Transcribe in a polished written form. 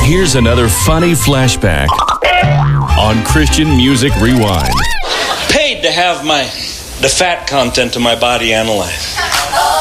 here's another funny flashback on Christian Music Rewind. Paid to have the fat content of my body analyzed.